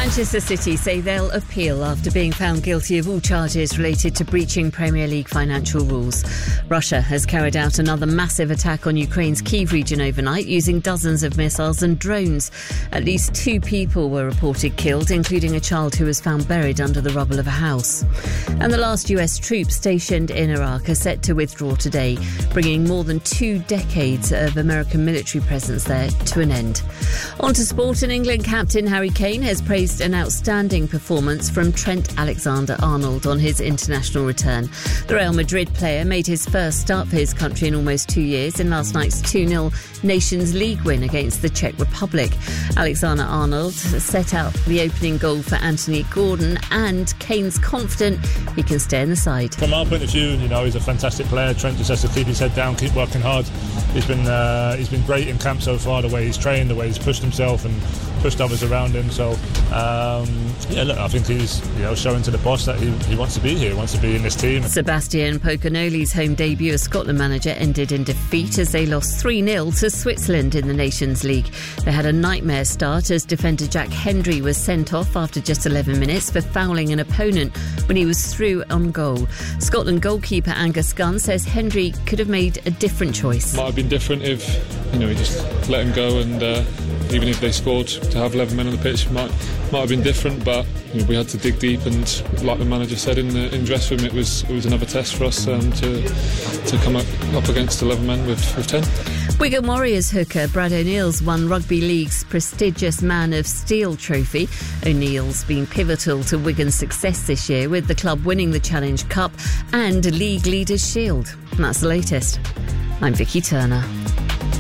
Manchester City say they'll appeal after being found guilty of all charges related to breaching Premier League financial rules. Russia has carried out another massive attack on Ukraine's Kyiv region overnight using dozens of missiles and drones. At least 2 people were reported killed, including a child who was found buried under the rubble of a house. And the last US troops stationed in Iraq are set to withdraw today, bringing more than 2 decades of American military presence there to an end. On to sport, and England captain Harry Kane has praised an outstanding performance from Trent Alexander-Arnold on his international return. The Real Madrid player made his first start for his country in almost 2 years in last night's 2-0 Nations League win against the Czech Republic. Alexander-Arnold set out the opening goal for Anthony Gordon, and Kane's confident he can stay in the side. From our point of view, he's a fantastic player. Trent just has to keep his head down, keep working hard. He's been great in camp so far, the way he's trained, the way he's pushed himself and pushed others around him. So, I think he's showing to the boss that he wants to be here, wants to be in this team. Sebastian Pocanoli's home debut as Scotland manager ended in defeat as they lost 3-0 to Switzerland in the Nations League. They had a nightmare start as defender Jack Hendry was sent off after just 11 minutes for fouling an opponent when he was through on goal. Scotland goalkeeper Angus Gunn says Hendry could have made a different choice. Might have been different if we just let him go, and even if they scored, to have 11 men on the pitch might have been different, but we had to dig deep, and like the manager said in dress room, it was another test for us to come up against 11 men with 10. Wigan Warriors hooker Brad O'Neill's won Rugby League's prestigious Man of Steel trophy. O'Neill's been pivotal to Wigan's success this year, with the club winning the Challenge Cup and League Leaders' Shield. And that's the latest. I'm Vicky Turner.